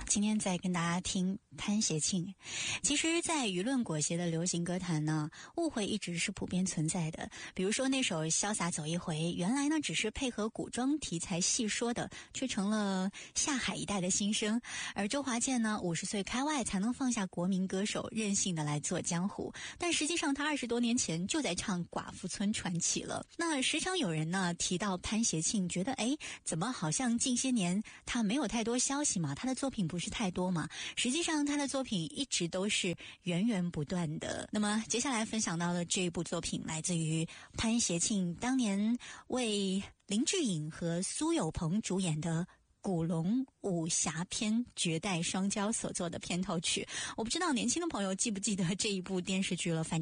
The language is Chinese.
今天再跟大家听潘协庆。其实在舆论裹挟的流行歌坛呢，误会一直是普遍存在的。比如说那首潇洒走一回，原来呢只是配合古装题材戏说的，却成了下海一代的心声。而周华健呢50岁开外才能放下国民歌手，任性的来做江湖，但实际上他20多年前就在唱寡妇村传奇了。那时常有人呢提到潘协庆，觉得怎么好像近些年他没有太多消息嘛，他的作品不是太多嘛？实际上他的作品一直都是源源不断的。那么接下来分享到的这一部作品来自于潘协庆当年为林志颖和苏有朋主演的古龙武侠片绝代双骄所做的片头曲。我不知道年轻的朋友记不记得这一部电视剧了，反